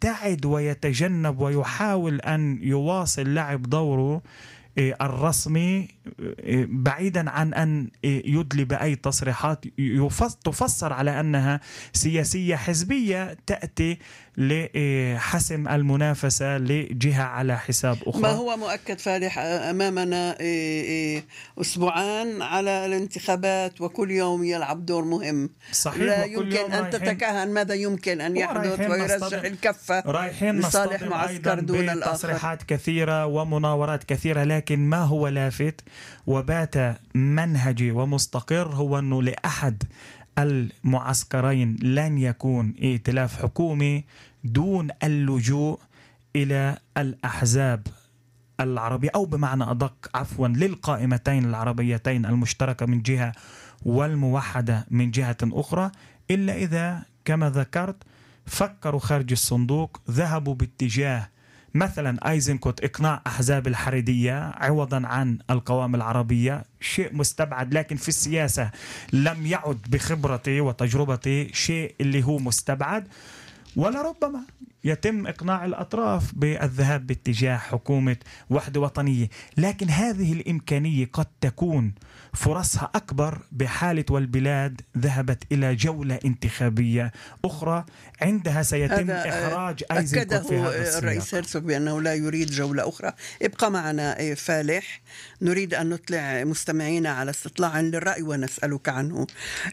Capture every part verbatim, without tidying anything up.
يبتعد ويتجنب ويحاول أن يواصل لعب دوره الرسمي بعيدا عن أن يدلي بأي تصريحات تفسر على أنها سياسية حزبية تأتي لحسم المنافسة لجهة على حساب أخرى. ما هو مؤكد فالح أمامنا أسبوعان على الانتخابات، وكل يوم يلعب دور مهم. صحيح. لا يمكن أن تتكهن ماذا يمكن أن يحدث ويرجح الكفة لصالح معسكر دون الآخر. تصريحات كثيرة ومناورات كثيرة، لكن ما هو لافت وبات منهجي ومستقر هو أنه لأحد المعسكرين لن يكون ائتلاف حكومي دون اللجوء إلى الأحزاب العربية، أو بمعنى أدق عفوا للقائمتين العربيتين المشتركة من جهة والموحدة من جهة أخرى، إلا إذا كما ذكرت فكروا خارج الصندوق، ذهبوا باتجاه مثلا أيزنكوت إقناع أحزاب الحريدية عوضا عن القوام العربية، شيء مستبعد، لكن في السياسة لم يعد بخبرتي وتجربتي شيء اللي هو مستبعد. ولربما يتم إقناع الأطراف بالذهاب باتجاه حكومة وحدة وطنية، لكن هذه الإمكانية قد تكون فرصها أكبر بحالة والبلاد ذهبت إلى جولة انتخابية أخرى، عندها سيتم إخراج أيزنكوت في هذا السياق. الرئيس هيرسوغ بأنه لا يريد جولة أخرى. ابقى معنا فالح، نريد أن نطلع مستمعينا على استطلاع للرأي ونسألك عنه.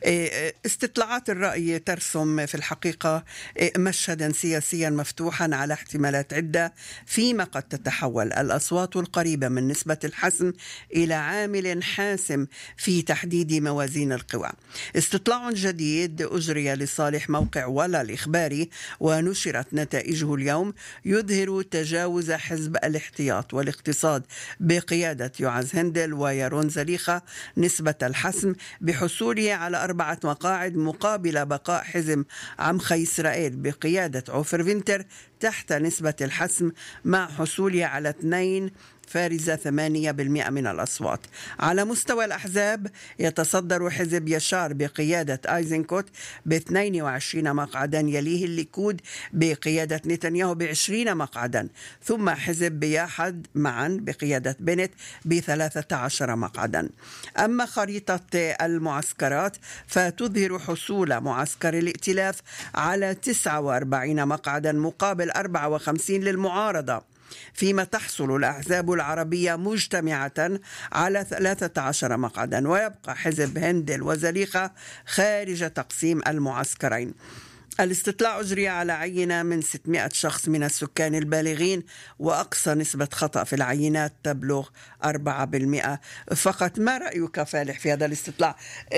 استطلاعات الرأي ترسم في الحقيقة مشهدا سياسيا مفتوحا على احتمالات عدة، فيما قد تتحول الأصوات القريبة من نسبة الحسم إلى عامل حاسم في تحديد موازين القوى. استطلاع جديد أجري لصالح موقع ولا الإخباري ونشرت نتائجه اليوم يظهر تجاوز حزب الاحتياط والاقتصاد بقيادة يعز هندل ويارون زليخة نسبة الحسم بحصوله على أربعة مقاعد، مقابل بقاء حزب عمخ إسرائيل بقيادة عوفر فينتر تحت نسبة الحسم مع حصوله على اثنين فارزة ثمانية بالمئة من الأصوات. على مستوى الأحزاب يتصدر حزب يشار بقيادة أيزنكوت ب اثنين وعشرين مقعدا، يليه الليكود بقيادة نتنياهو ب عشرين مقعدا، ثم حزب بياحد معا بقيادة بنت ب ثلاثة عشر مقعدا. أما خريطة المعسكرات فتظهر حصول معسكر الائتلاف على تسعة وأربعين مقعدا مقابل أربعة وخمسين للمعارضة، فيما تحصل الأحزاب العربية مجتمعة على ثلاثة عشر مقعدا، ويبقى حزب هندل وزليخة خارج تقسيم المعسكرين. الاستطلاع أجري على عينة من ستمائة شخص من السكان البالغين، وأقصى نسبة خطأ في العينات تبلغ أربعة بالمئة فقط. ما رأيك فالح في هذا الاستطلاع؟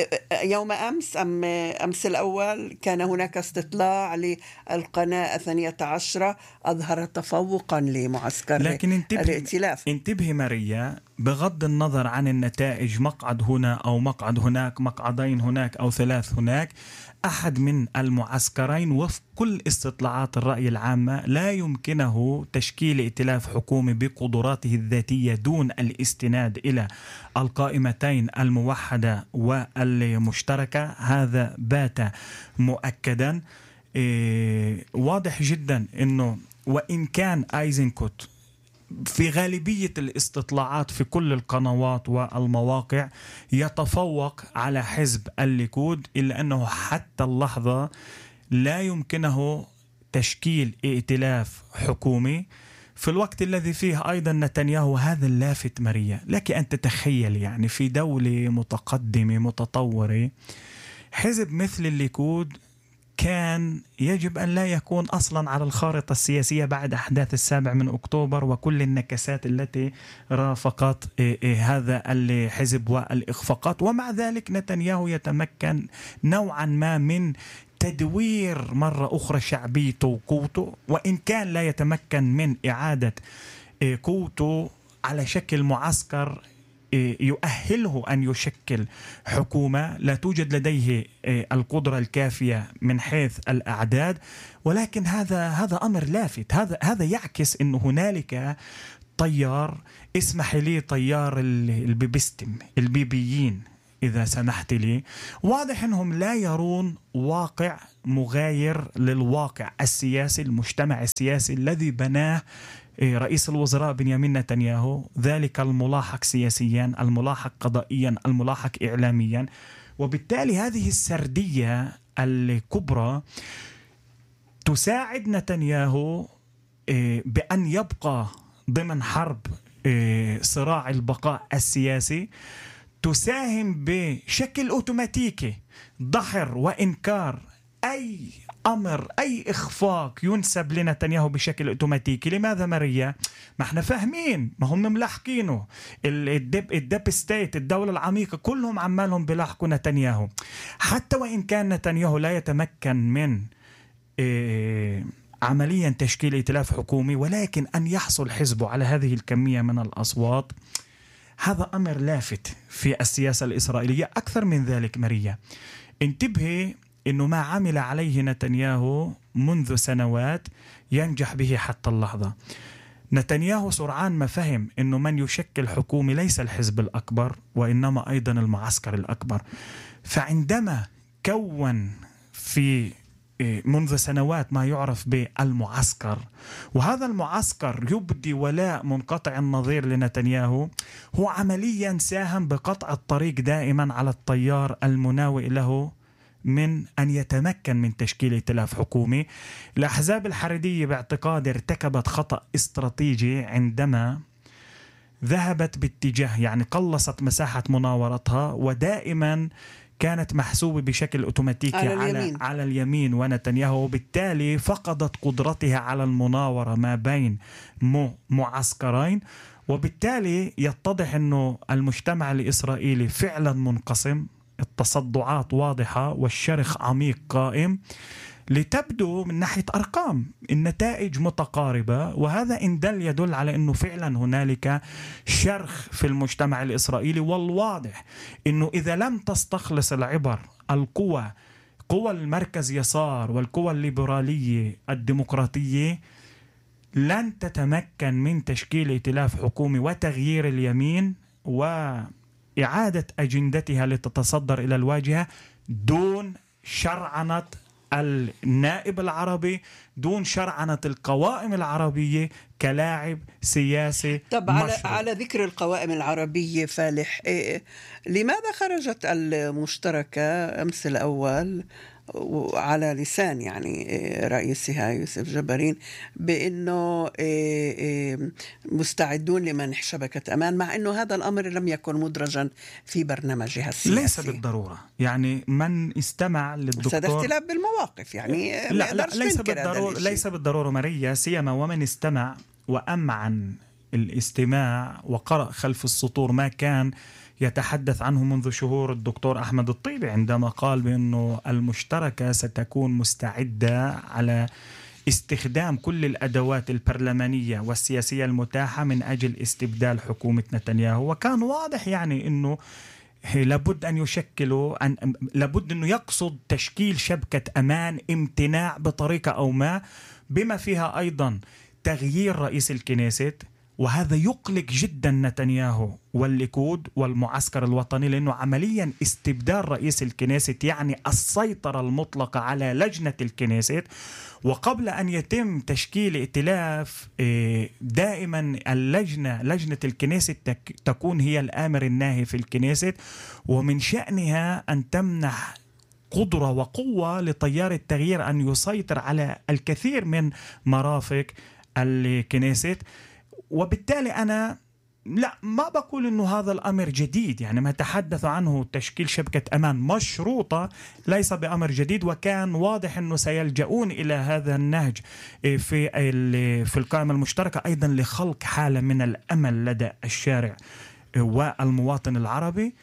يوم أمس أم أمس الأول كان هناك استطلاع للقناة الثانية عشرة أظهر تفوقا لمعسكر لكن انتبه الائتلاف. انتبه ماريا، بغض النظر عن النتائج، مقعد هنا أو مقعد هناك، مقعدين هناك أو ثلاث هناك، أحد من المعسكرين وفق كل استطلاعات الرأي العامة لا يمكنه تشكيل ائتلاف حكومي بقدراته الذاتية دون الاستناد إلى القائمتين الموحدة والمشتركة. هذا بات مؤكدا. إيه واضح جدا أنه وإن كان أيزنكوت في غالبية الاستطلاعات في كل القنوات والمواقع يتفوق على حزب الليكود، إلا أنه حتى اللحظة لا يمكنه تشكيل ائتلاف حكومي في الوقت الذي فيه أيضا نتنياهو. هذا اللافت ماريا، لك أن تتخيل يعني في دولة متقدمة متطورة حزب مثل الليكود كان يجب أن لا يكون أصلا على الخارطة السياسية بعد أحداث السابع من أكتوبر وكل النكسات التي رافقت هذا الحزب والإخفاقات، ومع ذلك نتنياهو يتمكن نوعا ما من تدوير مرة أخرى شعبيته وقوته، وإن كان لا يتمكن من إعادة قوته على شكل معسكر يؤهله أن يشكل حكومة. لا توجد لديه القدرة الكافية من حيث الأعداد، ولكن هذا هذا أمر لافت. هذا هذا يعكس أن هنالك طيار، اسمح لي، طيار البيبستم البيبيين إذا سمحت لي. واضح أنهم لا يرون واقع مغاير للواقع السياسي، المجتمع السياسي الذي بناه رئيس الوزراء بنيامين نتنياهو، ذلك الملاحق سياسيا، الملاحق قضائيا، الملاحق إعلاميا. وبالتالي هذه السردية الكبرى تساعد نتنياهو بأن يبقى ضمن حرب صراع البقاء السياسي، تساهم بشكل أوتوماتيكي دحر وإنكار أي أمر، أي إخفاق ينسب لنتنياهو بشكل أوتوماتيكي. لماذا ماريا؟ ما احنا فاهمين، ما هم ملاحقينه، الدب, الدب ستيت، الدولة العميقة، كلهم عمالهم بلاحقوا نتنياهو. حتى وإن كان نتنياهو لا يتمكن من إيه عمليا تشكيل ائتلاف حكومي، ولكن أن يحصل حزبه على هذه الكمية من الأصوات هذا أمر لافت في السياسة الإسرائيلية. أكثر من ذلك ماريا، انتبهي إنه ما عمل عليه نتنياهو منذ سنوات ينجح به حتى اللحظة. نتنياهو سرعان ما فهم إنه من يشكل حكومة ليس الحزب الأكبر وإنما أيضا المعسكر الأكبر. فعندما كون في منذ سنوات ما يعرف بالمعسكر، وهذا المعسكر يبدي ولاء منقطع النظير لنتنياهو، هو عمليا ساهم بقطع الطريق دائما على التيار المناوئ له من أن يتمكن من تشكيل ائتلاف حكومي. الأحزاب الحريدية باعتقاد ارتكبت خطأ استراتيجي عندما ذهبت باتجاه، يعني قلصت مساحة مناورتها، ودائما كانت محسوبة بشكل أوتوماتيكي على, على, على اليمين ونتنياهو، وبالتالي فقدت قدرتها على المناورة ما بين معسكرين. وبالتالي يتضح أنه المجتمع الإسرائيلي فعلا منقسم، التصدعات واضحة والشرخ عميق قائم، لتبدو من ناحية أرقام النتائج متقاربة، وهذا إن دل يدل على أنه فعلا هنالك شرخ في المجتمع الإسرائيلي. والواضح أنه إذا لم تستخلص العبر القوى، قوى المركز يسار والقوى الليبرالية الديمقراطية، لن تتمكن من تشكيل ائتلاف حكومي وتغيير اليمين وإعادة أجندتها لتتصدر إلى الواجهة دون شرعنة النائب العربي، دون شرعنة القوائم العربية كلاعب سياسي. طب على, على ذكر القوائم العربية فالح، إيه لماذا خرجت المشتركة أمس الأول على لسان يعني رئيسها يوسف جبارين بأنه مستعدون لمنح شبكة أمان، مع أنه هذا الأمر لم يكن مدرجا في برنامجها السياسي؟ ليس بالضرورة، يعني من استمع للدكتور، هذا اختلاف بالمواقف يعني. لا, لا ليس بالضرورة، ليس بالضرورة ماريا، سيما ومن استمع وأمعن الاستماع وقرأ خلف السطور ما كان يتحدث عنه منذ شهور الدكتور أحمد الطيبي عندما قال بأنه المشتركة ستكون مستعدة على استخدام كل الأدوات البرلمانية والسياسية المتاحة من أجل استبدال حكومة نتنياهو. وكان واضح يعني أنه لابد أن يشكلوا أن لابد أنه يقصد تشكيل شبكة أمان، امتناع بطريقة أو ما، بما فيها أيضا تغيير رئيس الكنيست. وهذا يقلق جدا نتنياهو والليكود والمعسكر الوطني، لأنه عمليا استبدال رئيس الكنيست يعني السيطرة المطلقة على لجنة الكنيست. وقبل أن يتم تشكيل ائتلاف دائما اللجنة لجنة الكنيست تكون هي الآمر الناهي في الكنيست، ومن شأنها أن تمنح قدرة وقوة لتيار التغيير أن يسيطر على الكثير من مرافق الكنيست. وبالتالي أنا لا ما بقول إنه هذا الأمر جديد، يعني ما تحدث عنه تشكيل شبكة أمان مشروطة ليس بأمر جديد، وكان واضح إنه سيلجؤون إلى هذا النهج في في القائمة المشتركة أيضا لخلق حالة من الأمل لدى الشارع والمواطن العربي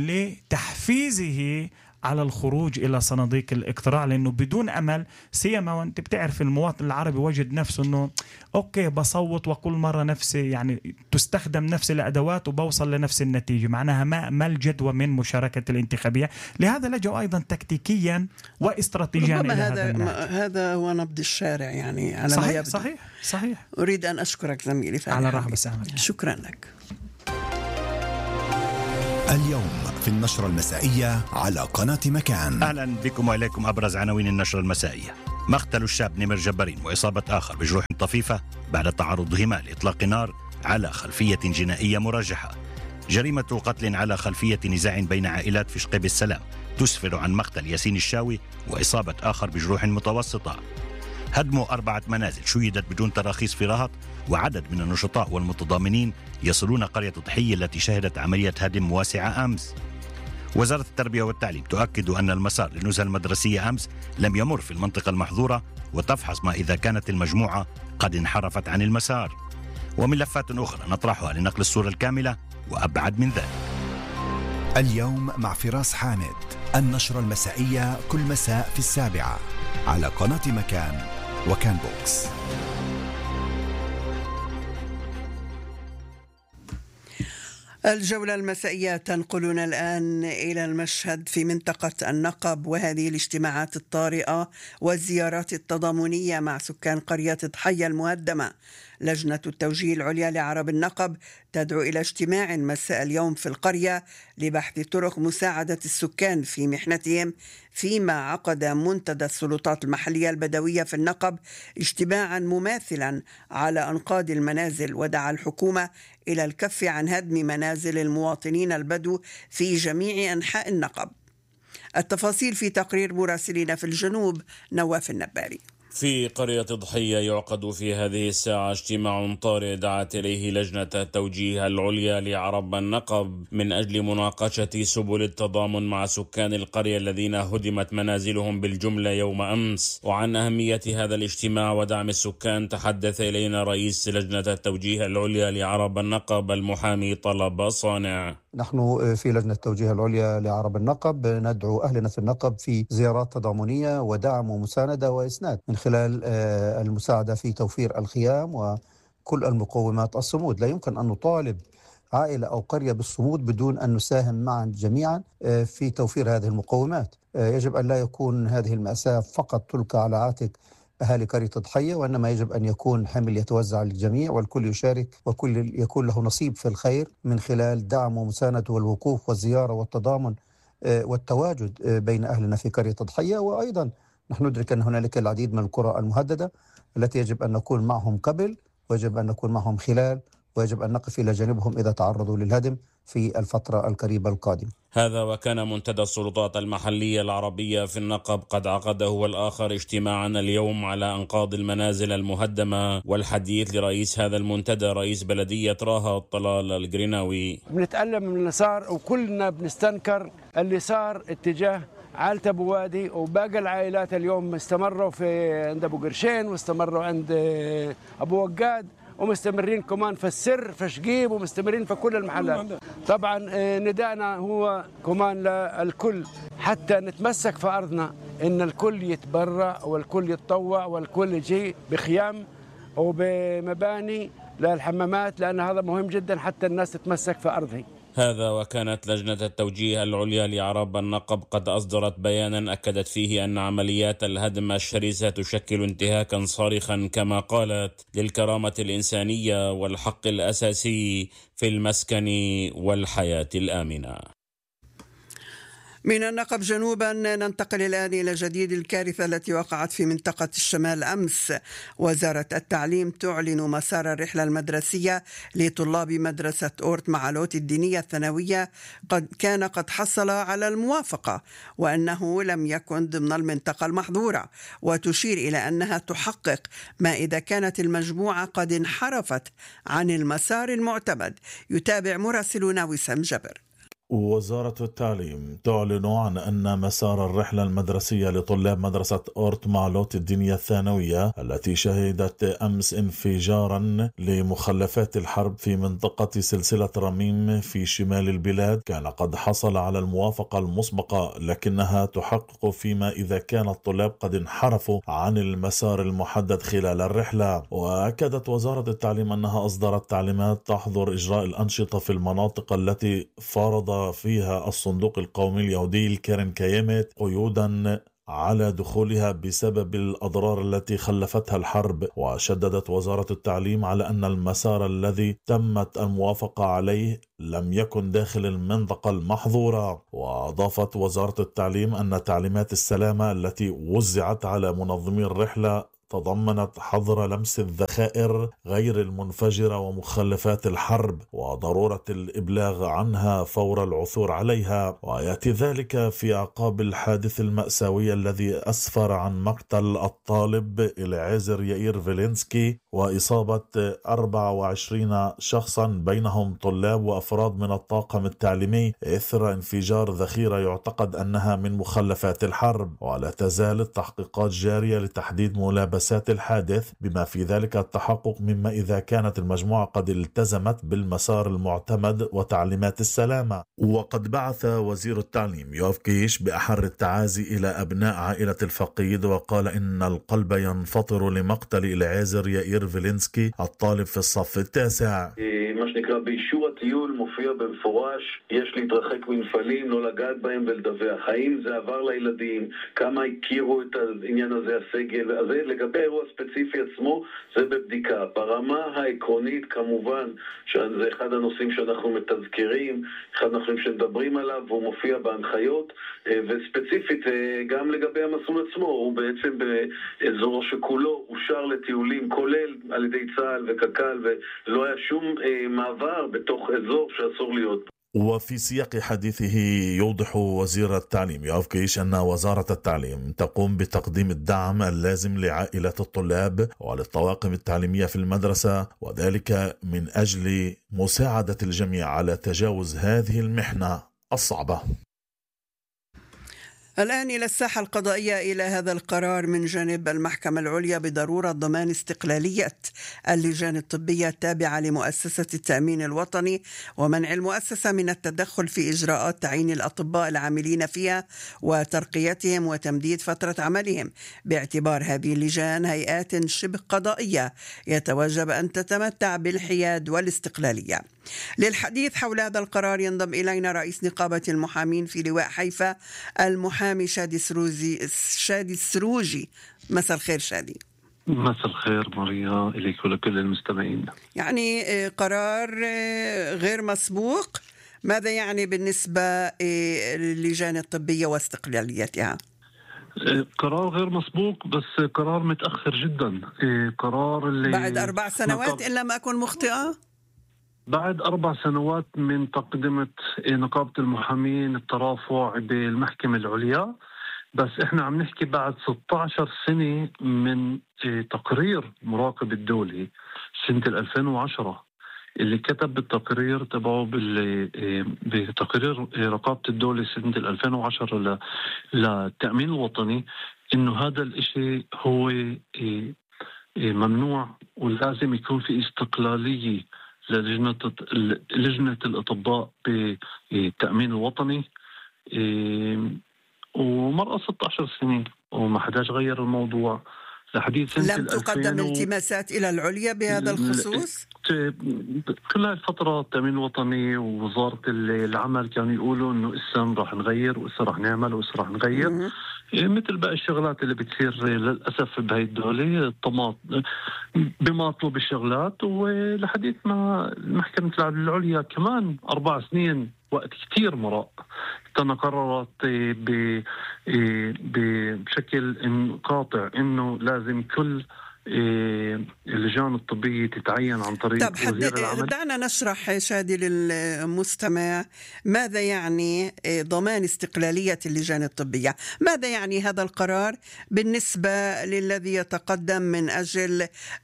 لتحفيزه على الخروج إلى صناديق الاقتراع، لأنه بدون أمل سيما وانت بتعرف المواطن العربي وجد نفسه أنه أوكي بصوت وكل مرة نفسي يعني تستخدم نفس الأدوات وبوصل لنفس النتيجة، معناها ما, ما الجدوى من مشاركة الانتخابية. لهذا لجأوا أيضا تكتيكيا واستراتيجيا إلى هذا النهج. هذا هو نبض الشارع يعني على صحيح ما يبدو. صحيح صحيح. أريد أن أشكرك زميلي فالح. على الرحب والسلام. شكرا لك. اليوم في النشرة المسائية على قناة مكان. أهلا بكم وإليكم أبرز عناوين النشرة المسائية. مقتل الشاب نمر جبارين وإصابة آخر بجروح طفيفة بعد تعرضهما لإطلاق نار على خلفية جنائية مرجحة. جريمة قتل على خلفية نزاع بين عائلات في شقيب السلام تسفر عن مقتل ياسين الشاوي وإصابة آخر بجروح متوسطة. هدم أربعة منازل شيدت بدون تراخيص في رهط، وعدد من النشطاء والمتضامنين يصلون قرية ضحية التي شهدت عملية هدم واسعة أمس. وزارة التربية والتعليم تؤكد أن المسار للنزهة المدرسية أمس لم يمر في المنطقة المحظورة، وتفحص ما إذا كانت المجموعة قد انحرفت عن المسار. وملفات أخرى نطرحها لنقل الصورة الكاملة وأبعد من ذلك. اليوم مع فراس حامد، النشرة المسائية كل مساء في السابعة على قناة مكان وكان بوكس. الجولة المسائية تنقلنا الآن إلى المشهد في منطقة النقب، وهذه الاجتماعات الطارئة والزيارات التضامنية مع سكان قرية ضحية المهدمة. لجنة التوجيه العليا لعرب النقب تدعو إلى اجتماع مساء اليوم في القرية لبحث طرق مساعدة السكان في محنتهم، فيما عقد منتدى السلطات المحلية البدوية في النقب اجتماعا مماثلا على أنقاض المنازل، ودعا الحكومة إلى الكف عن هدم منازل المواطنين البدو في جميع أنحاء النقب. التفاصيل في تقرير مراسلنا في الجنوب نواف النباري. في قرية ضحية يعقد في هذه الساعة اجتماع طارئ دعت إليه لجنة التوجيه العليا لعرب النقب من أجل مناقشة سبل التضامن مع سكان القرية الذين هدمت منازلهم بالجملة يوم أمس. وعن أهمية هذا الاجتماع ودعم السكان تحدث إلينا رئيس لجنة التوجيه العليا لعرب النقب المحامي طلب صانع. نحن في لجنة التوجيه العليا لعرب النقب ندعو أهلنا في النقب في زيارات تضامنية ودعم ومساندة وإسناد من خلال المساعدة في توفير الخيام وكل المقومات الصمود. لا يمكن أن نطالب عائلة أو قرية بالصمود بدون أن نساهم معا جميعا في توفير هذه المقومات. يجب أن لا يكون هذه المأساة فقط تلقى على عاتق أهالي قرية ضحية، وإنما يجب أن يكون حمل يتوزع للجميع والكل يشارك وكل يكون له نصيب في الخير من خلال دعم ومساندة والوقوف والزيارة والتضامن والتواجد بين أهلنا في قرية ضحية. وأيضا نحن ندرك أن هنالك العديد من القرى المهددة التي يجب أن نكون معهم قبل، ويجب أن نكون معهم خلال، ويجب أن نقف إلى جانبهم إذا تعرضوا للهدم في الفترة القريبة القادمة. هذا وكان منتدى السلطات المحلية العربية في النقب قد عقده هو الآخر اجتماعا اليوم على أنقاض المنازل المهدمة. والحديث لرئيس هذا المنتدى رئيس بلدية راها طلال القريناوي. بنتألم من اللي صار وكلنا بنستنكر اللي صار اتجاه عائلة أبو وادي، وباقي العائلات اليوم استمروا في عند أبو قرشين واستمروا عند أبو وقاد ومستمرين كمان في السر في شقيب ومستمرين في كل المحلات. طبعا نداءنا هو كمان للكل حتى نتمسك في أرضنا، إن الكل يتبرع والكل يتطوع والكل يجي بخيام وبمباني للحمامات، لأن هذا مهم جدا حتى الناس تتمسك في أرضها. هذا وكانت لجنة التوجيه العليا لعرب النقب قد أصدرت بيانا أكدت فيه أن عمليات الهدم الشرسة تشكل انتهاكا صارخا كما قالت للكرامة الإنسانية والحق الأساسي في المسكن والحياة الآمنة. من النقب جنوبا ننتقل الآن إلى جديد الكارثة التي وقعت في منطقة الشمال أمس. وزارة التعليم تعلن مسار الرحلة المدرسية لطلاب مدرسة أورت معالوت الدينية الثانوية قد كان قد حصل على الموافقة، وأنه لم يكن ضمن المنطقة المحظورة، وتشير إلى أنها تحقق ما إذا كانت المجموعة قد انحرفت عن المسار المعتمد. يتابع مراسلنا وسام جبر. وزارة التعليم تعلن عن أن مسار الرحلة المدرسية لطلاب مدرسة أورت معلوت الدينية الثانوية التي شهدت أمس انفجارا لمخلفات الحرب في منطقة سلسلة رميم في شمال البلاد كان قد حصل على الموافقة المسبقة، لكنها تحقق فيما إذا كان الطلاب قد انحرفوا عن المسار المحدد خلال الرحلة. وأكدت وزارة التعليم أنها أصدرت تعليمات تحظر إجراء الأنشطة في المناطق التي فرض فيها الصندوق القومي اليهودي الكرن كيمت قيودا على دخولها بسبب الأضرار التي خلفتها الحرب. وشددت وزارة التعليم على أن المسار الذي تمت الموافقة عليه لم يكن داخل المنطقة المحظورة. وأضافت وزارة التعليم أن تعليمات السلامة التي وزعت على منظمي الرحلة تضمنت حظر لمس الذخائر غير المنفجرة ومخلفات الحرب وضرورة الإبلاغ عنها فور العثور عليها. ويأتي ذلك في أعقاب الحادث المأساوي الذي أسفر عن مقتل الطالب إليعازر يائير فيلينسكي وإصابة أربعة وعشرين شخصا بينهم طلاب وأفراد من الطاقم التعليمي إثر انفجار ذخيرة يعتقد أنها من مخلفات الحرب. ولا تزال التحقيقات جارية لتحديد ملابسات الحادث بما في ذلك التحقق مما إذا كانت المجموعة قد التزمت بالمسار المعتمد وتعليمات السلامة. وقد بعث وزير التعليم يوف كيش بأحر التعازي إلى أبناء عائلة الفقيد وقال إن القلب ينفطر لمقتل إليعازر يائير فيلينسكي الطالب في الصف التاسع. מה שנקרא באישור הטיול מופיע במפורש יש להתרחק מנפלים, לא לגעת בהם ולדווח. האם זה עבר לילדים? כמה הכירו את העניין הזה הסגל? אז לגבי האירוע הספציפי עצמו זה בבדיקה. ברמה העקרונית כמובן שזה אחד הנושאים שאנחנו מתזכירים, אחד הנושאים שמדברים עליו והוא מופיע בהנחיות, וספציפית גם לגבי המסלול עצמו, הוא בעצם באזור שכולו אושר לטיולים כולל על ידי צה"ל וקק"ל ולא היה שום מעבר בתוך אזור שאסור להיות. وفي سياق حديثه يوضح وزير التعليم يوف كيش أن وزارة التعليم تقوم بتقديم الدعم اللازم لعائلات الطلاب وللطواقم التعليمية في المدرسة وذلك من أجل مساعدة الجميع على تجاوز هذه المحنة الصعبة. الآن إلى الساحة القضائية، إلى هذا القرار من جانب المحكمة العليا بضرورة ضمان استقلالية اللجان الطبية التابعة لمؤسسة التأمين الوطني ومنع المؤسسة من التدخل في إجراءات تعيين الأطباء العاملين فيها وترقيتهم وتمديد فترة عملهم، باعتبار هذه اللجان هيئات شبه قضائية يتوجب أن تتمتع بالحياد والاستقلالية. للحديث حول هذا القرار ينضم إلينا رئيس نقابة المحامين في لواء حيفا المحامي شادي سروجي. شادي السروجي، مساء الخير شادي. مساء الخير ماريا إليك ولكل المستمعين. يعني قرار غير مسبوق، ماذا يعني بالنسبة للجان الطبية واستقلاليتها؟ قرار غير مسبوق بس قرار متأخر جدا. قرار اللي بعد أربع سنوات إن لم أكن مخطئة، بعد أربع سنوات من تقدمة نقابة المحامين الترافع بالمحكمة العليا، بس إحنا عم نحكي بعد ستة عشر سنة من تقرير مراقب الدولي سنة ألفين وعشرة اللي كتب بالتقرير تبعه بتقرير رقابة الدولة سنة ألفين وعشرة للتأمين الوطني إنه هذا الإشي هو ممنوع ولازم يكون في استقلالية للجنة لجنة الأطباء بالتأمين الوطني، ومرة ستة عشر سنين وما حداش غير الموضوع لحديث لم تقدم التماسات إلى العليا بهذا الخصوص؟ كل الفترة التأمين الوطني ووزارة العمل كانوا يقولوا إنه إسا رح نغير وإسا رح نعمل وإسا رح نغير م- مثل باقي الشغلات اللي بتصير للأسف بهاي الدولة بمطلوب الشغلات. ولحديث ما المحكمة العليا كمان أربع سنين وقت كتير مرق قررت بشكل قاطع إنه لازم كل اللجان الطبية تتعين عن طريق وزير العمل. دعنا نشرح شادي للمستمع ماذا يعني ضمان استقلالية اللجان الطبية، ماذا يعني هذا القرار بالنسبة للذي يتقدم من أجل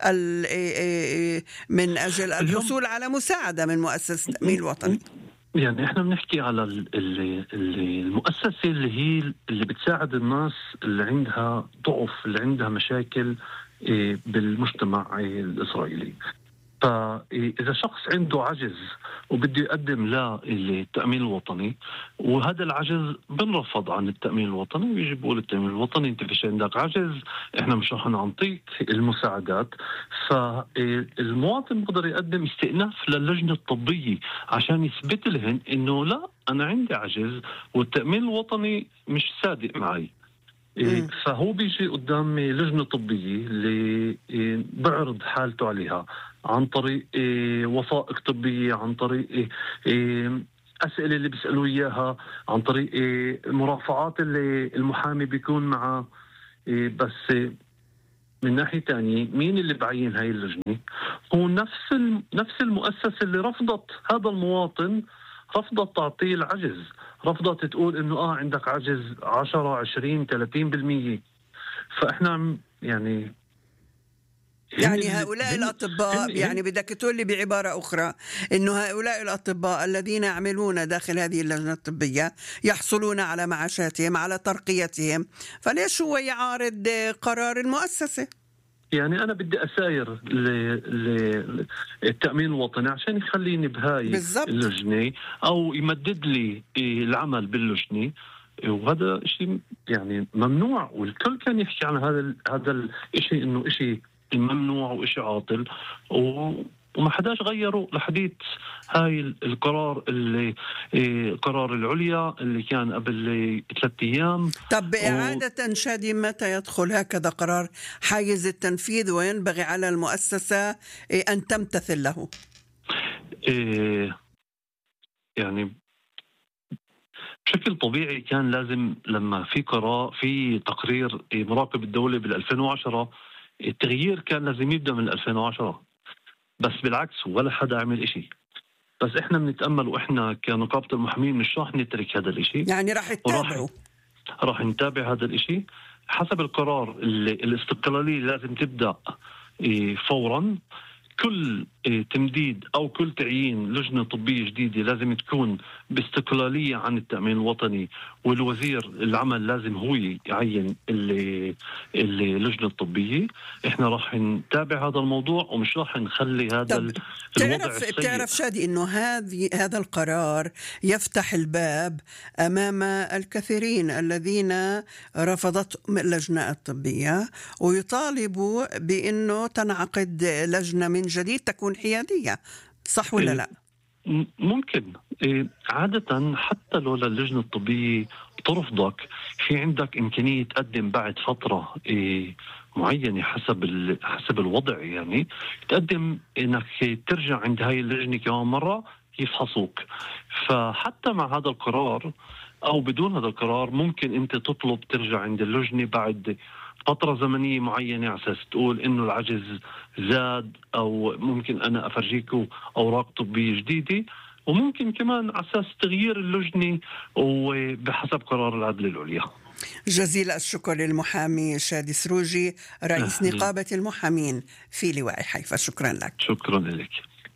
من أجل الحصول على مساعدة من مؤسسة التأمين الوطني. يعني احنا بنحكي على المؤسسة اللي هي اللي بتساعد الناس اللي عندها ضعف، اللي عندها مشاكل بالمجتمع الإسرائيلي. فإذا شخص عنده عجز وبده يقدم للتأمين الوطني وهذا العجز بنرفض عن التأمين الوطني ويجي بقول التأمين الوطني انت فيش عندك عجز، احنا مش رح نعطيك المساعدات. فالمواطن بقدر يقدم استئناف للجنة الطبية عشان يثبت لهن انه لا انا عندي عجز والتأمين الوطني مش صادق معي. إيه فهو بيجي قدام لجنة طبية اللي إيه بعرض حالته عليها عن طريق إيه وثائق طبية، عن طريق إيه إيه أسئلة اللي بيسألوا إياها، عن طريق إيه مرافعات اللي المحامي بيكون معه. إيه بس إيه من ناحية تانية مين اللي بعين هاي اللجنة؟ هو نفس نفس المؤسسة اللي رفضت هذا المواطن، رفضت تعطيه العجز، رفضت تقول إنه آه عندك عجز عشرة عشرين ثلاثين بالمية. فإحنا يعني يعني هؤلاء الأطباء، يعني بدك تقول لي بعبارة أخرى إنه هؤلاء الأطباء الذين يعملون داخل هذه اللجنة الطبية يحصلون على معاشاتهم، على ترقيتهم، فليش هو يعارض قرار المؤسسة؟ يعني أنا بدي أساير للتأمين الوطني عشان يخليني بهاي بالزبط. اللجنة أو يمدد لي العمل باللجنة، وهذا شيء يعني ممنوع، والكل كان يحكي عن هذا هذا الشيء إنه شيء ممنوع وإشي عاطل، وما حداش غيروا لحديث هاي القرار اللي قرار العليا اللي كان قبل ثلاثة أيام. طب إعادة و... شادي متى يدخل هكذا قرار حيز التنفيذ وينبغي على المؤسسة أن تمتثل له؟ إيه يعني بشكل طبيعي كان لازم لما في قرار في تقرير مراقب الدولة بالألفين وعشرة، التغيير كان لازم يبدأ من ألفين وعشرة، بس بالعكس ولا حدا عمل إشي. بس إحنا بنتأمل وإحنا كنقابة المحامين مش راح نترك هذا الإشي، يعني راح تتابعوا، راح نتابع هذا الإشي حسب القرار. اللي الاستقلالية لازم تبدأ فوراً. كل تمديد أو كل تعيين لجنة طبية جديدة لازم تكون باستقلالية عن التأمين الوطني، والوزير العمل لازم هو يعين اللي اللجنة الطبية. إحنا راح نتابع هذا الموضوع ومش راح نخلي هذا الوضع السيء. بتعرف شادي إنه هذه هذا القرار يفتح الباب أمام الكثيرين الذين رفضتهم اللجنة الطبية ويطالبوا بأنه تنعقد لجنة من جديد تكون حيادية، صح ولا لا؟ ممكن. عادة حتى لو اللجنة الطبية ترفضك، في عندك إمكانية تقدم بعد فترة معينة حسب حسب الوضع، يعني تقدم إنك ترجع عند هاي اللجنة كمان مرة يفحصوك. فحتى مع هذا القرار أو بدون هذا القرار ممكن أنت تطلب ترجع عند اللجنة بعد فترة زمنية معينة على أساس تقول إنه العجز زاد، أو ممكن أنا أفرجيكوا أوراق طبية جديدة، وممكن كمان على أساس تغيير اللجنة وبحسب قرار العدل العليا. جزيل الشكر للمحامي شادي سروجي رئيس أهلي. نقابة المحامين في لواء حيفا، شكرا لك. شكرا لك.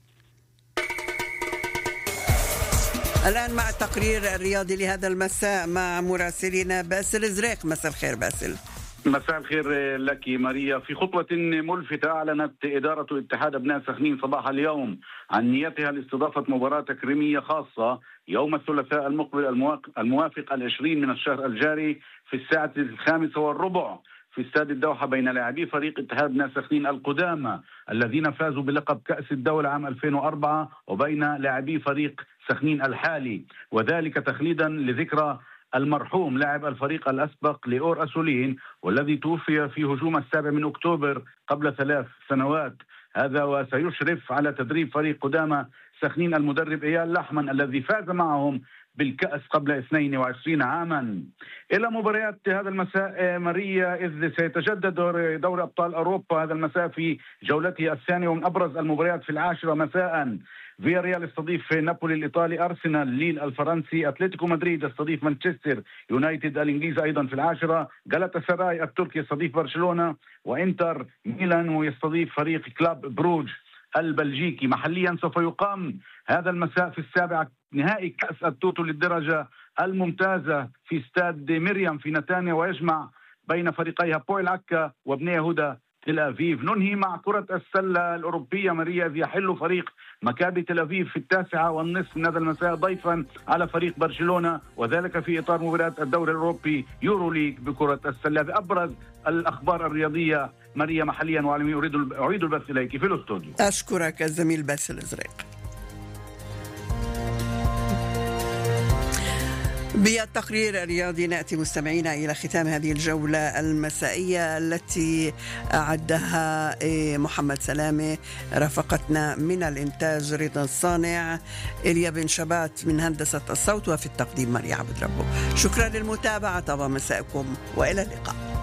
الآن مع التقرير الرياضي لهذا المساء مع مراسلنا باسل زريق. مساء الخير باسل. مساء الخير لك ماريا. في خطوة ملفتة أعلنت إدارة اتحاد أبناء سخنين صباح اليوم عن نيتها لاستضافة مباراة تكريمية خاصة يوم الثلاثاء المقبل الموافق العشرين من الشهر الجاري في الساعة الخامسة والربع في استاد الدوحة بين لاعبي فريق اتحاد أبناء سخنين القدامى الذين فازوا بلقب كأس الدولة عام ألفين وأربعة وبين لاعبي فريق سخنين الحالي، وذلك تخليدا لذكرى المرحوم لاعب الفريق الأسبق لأور أسولين والذي توفي في هجوم السابع من أكتوبر قبل ثلاث سنوات. هذا وسيشرف على تدريب فريق قدامى سخنين المدرب إيال لحمن الذي فاز معهم بالكأس قبل اثنين وعشرين عاما. إلى مباريات هذا المساء ماريا، إذ سيتجدد دور, دور أبطال أوروبا هذا المساء في جولته الثانية، ومن أبرز المباريات في العاشرة مساء فياريال يستضيف نابولي الإيطالي، أرسنال ليل الفرنسي، أتلتيكو مدريد يستضيف مانشستر يونايتد الإنجليزي أيضا في العاشرة، غالاتا سراي التركي يستضيف برشلونة، وإنتر ميلان ويستضيف فريق كلاب بروج البلجيكي. محليا سوف يقام هذا المساء في السابعة نهائي كأس التوتو للدرجة الممتازة في استاد مريم في نتانيا، ويجمع بين فريقي هابويل عكا وبني يهودا تل أبيب. ننهي مع كرة السلة الأوروبية ماريا، إذ يحل فريق مكابي تل أبيب في التاسعة والنصف من هذا المساء ضيفا على فريق برشلونة، وذلك في إطار مباريات الدوري الأوروبي يورو ليج بكرة السلة. بأبرز الأخبار الرياضية ماريا محليا وعالميا، أريد أعيد البث إليك في الاستوديو. أشكرك الزميل باسل زريق. بالتقرير الرياضي نأتي مستمعينا إلى ختام هذه الجولة المسائية التي أعدها محمد سلامة. رافقتنا من الإنتاج رضا الصانع، إليا بن شبات من هندسة الصوت، وفي التقديم مريم عبد ربه. شكرا للمتابعة، طاب مساءكم وإلى اللقاء.